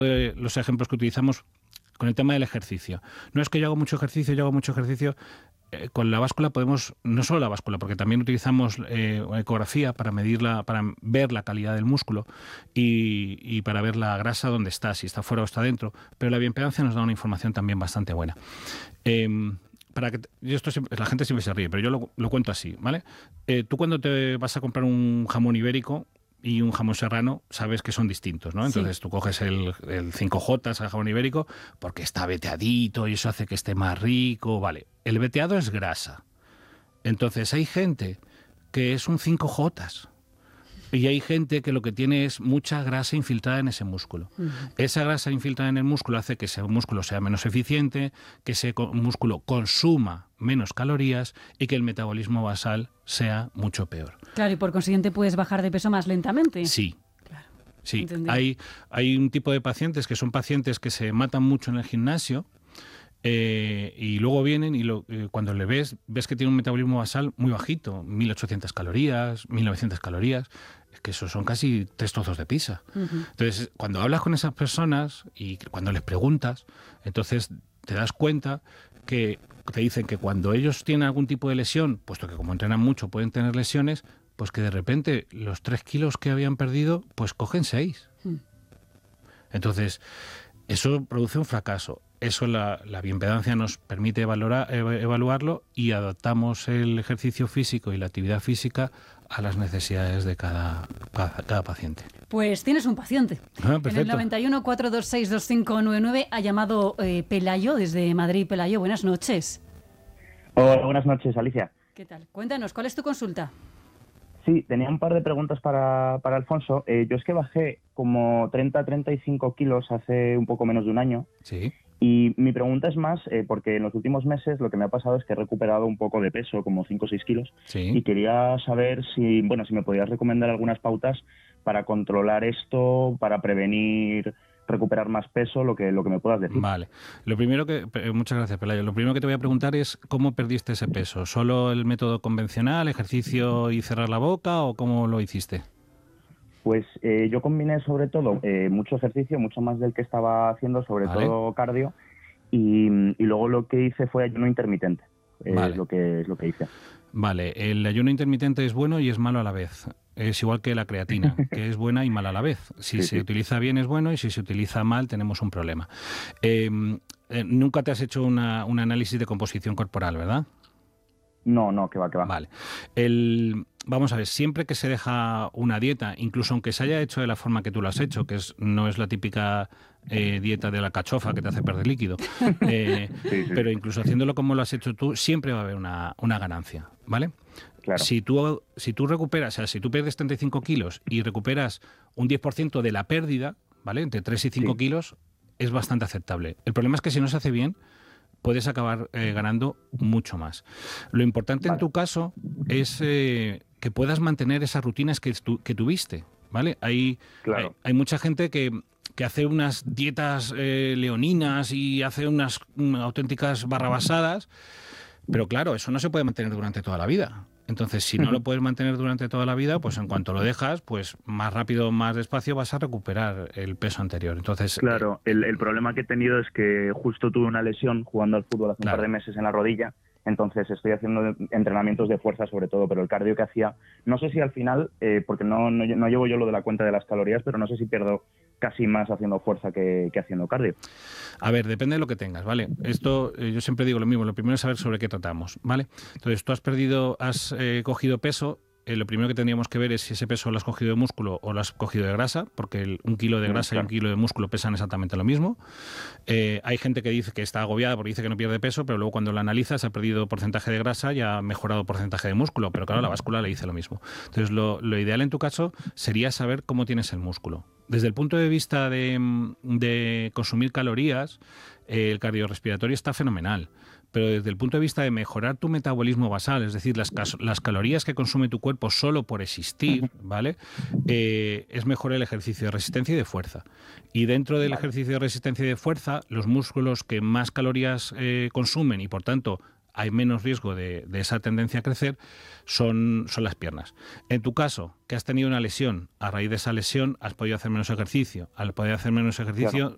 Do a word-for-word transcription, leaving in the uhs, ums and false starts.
de los ejemplos que utilizamos con el tema del ejercicio. No es que yo hago mucho ejercicio, yo hago mucho ejercicio. Eh, con la báscula podemos, no solo la báscula, porque también utilizamos eh, ecografía para medirla, para ver la calidad del músculo y, y para ver la grasa dónde está, si está fuera o está dentro. Pero la bioimpedancia nos da una información también bastante buena. Eh, para que yo esto siempre, la gente siempre se ríe, pero yo lo, lo cuento así, ¿vale? Eh, tú cuando te vas a comprar un jamón ibérico y un jamón serrano, sabes que son distintos, ¿no? Entonces sí. Tú coges el, el cinco J, el jamón ibérico, porque está veteadito y eso hace que esté más rico, vale. El veteado es grasa. Entonces hay gente que es un cinco J y hay gente que lo que tiene es mucha grasa infiltrada en ese músculo. Uh-huh. Esa grasa infiltrada en el músculo hace que ese músculo sea menos eficiente, que ese músculo consuma menos calorías y que el metabolismo basal sea mucho peor. Claro, y por consiguiente puedes bajar de peso más lentamente. Sí. Claro. Sí. Hay, hay un tipo de pacientes que son pacientes que se matan mucho en el gimnasio eh, y luego vienen y lo, eh, cuando le ves, ves que tiene un metabolismo basal muy bajito, mil ochocientas calorías, mil novecientas calorías. Es que eso son casi tres trozos de pizza. Uh-huh. Entonces, cuando hablas con esas personas y cuando les preguntas, entonces te das cuenta que te dicen que cuando ellos tienen algún tipo de lesión, puesto que como entrenan mucho pueden tener lesiones, pues que de repente los tres kilos que habían perdido, pues cogen seis. Uh-huh. Entonces, eso produce un fracaso. Eso la, la bioimpedancia nos permite valorar, evaluarlo y adaptamos el ejercicio físico y la actividad física a las necesidades de cada, cada, cada paciente. Pues tienes un paciente. Ah, en el noventa y uno, cuatrocientos veintiséis, veinticinco noventa y nueve ha llamado eh, Pelayo desde Madrid. Pelayo, buenas noches. Hola, buenas noches, Alicia. ¿Qué tal? Cuéntanos, ¿cuál es tu consulta? Sí, tenía un par de preguntas para, para Alfonso. Eh, yo es que bajé como treinta a treinta y cinco kilos hace un poco menos de un año. Sí. Y mi pregunta es más, eh, porque en los últimos meses lo que me ha pasado es que he recuperado un poco de peso, como cinco o seis kilos, sí. Y quería saber si, bueno, si me podías recomendar algunas pautas para controlar esto, para prevenir recuperar más peso, lo que lo que me puedas decir. Vale. Lo primero que, muchas gracias, Pelayo. Lo primero que te voy a preguntar es ¿cómo perdiste ese peso? ¿Solo el método convencional, ejercicio y cerrar la boca o cómo lo hiciste? Pues eh, yo combiné sobre todo eh, mucho ejercicio, mucho más del que estaba haciendo, sobre vale. todo cardio, y, y luego lo que hice fue ayuno intermitente, eh, vale. es lo que es lo que hice. Vale, el ayuno intermitente es bueno y es malo a la vez. Es igual que la creatina, que es buena y mala a la vez. Si sí, se sí. utiliza bien es bueno y si se utiliza mal tenemos un problema. Eh, eh, nunca te has hecho una, un análisis de composición corporal, ¿verdad? No, no, que va, que va. Vale. El, vamos a ver, siempre que se deja una dieta, incluso aunque se haya hecho de la forma que tú lo has hecho, que es no es la típica eh, dieta de la cachofa que te hace perder líquido, eh, sí, sí. pero incluso haciéndolo como lo has hecho tú, siempre va a haber una, una ganancia, ¿vale? Claro. Si tú, si tú recuperas, o sea, si tú pierdes treinta y cinco kilos y recuperas un diez por ciento de la pérdida, ¿vale? Entre tres y cinco sí. kilos, es bastante aceptable. El problema es que si no se hace bien, puedes acabar eh, ganando mucho más. Lo importante vale. en tu caso es eh, que puedas mantener esas rutinas que, tu, que tuviste, ¿vale? Hay, claro. hay, hay mucha gente que, que hace unas dietas eh, leoninas y hace unas um, auténticas barrabasadas, pero claro, eso no se puede mantener durante toda la vida. Entonces, si no lo puedes mantener durante toda la vida, pues en cuanto lo dejas, pues más rápido, más despacio vas a recuperar el peso anterior. Entonces, claro, eh, el, el problema que he tenido es que justo tuve una lesión jugando al fútbol hace claro. un par de meses en la rodilla, entonces estoy haciendo entrenamientos de fuerza sobre todo, pero el cardio que hacía, no sé si al final, eh, porque no, no, no llevo yo lo de la cuenta de las calorías, pero no sé si pierdo casi más haciendo fuerza que, que haciendo cardio. A ver, depende de lo que tengas, ¿vale? Esto, eh, yo siempre digo lo mismo, lo primero es saber sobre qué tratamos, ¿vale? Entonces, tú has perdido, has eh, cogido peso, eh, lo primero que tendríamos que ver es si ese peso lo has cogido de músculo o lo has cogido de grasa, porque el, un kilo de grasa claro. y un kilo de músculo pesan exactamente lo mismo. Eh, hay gente que dice que está agobiada porque dice que no pierde peso, pero luego cuando lo analizas ha perdido porcentaje de grasa y ha mejorado porcentaje de músculo, pero claro, la báscula le dice lo mismo. Entonces, lo, lo ideal en tu caso sería saber cómo tienes el músculo. Desde el punto de vista de, de consumir calorías, eh, el cardiorrespiratorio está fenomenal. Pero desde el punto de vista de mejorar tu metabolismo basal, es decir, las, las calorías que consume tu cuerpo solo por existir, ¿vale? Eh, es mejor el ejercicio de resistencia y de fuerza. Y dentro del ejercicio de resistencia y de fuerza, los músculos que más calorías eh, consumen y, por tanto, hay menos riesgo de, de esa tendencia a crecer, son, son las piernas. En tu caso, que has tenido una lesión, a raíz de esa lesión has podido hacer menos ejercicio. Al poder hacer menos ejercicio, claro.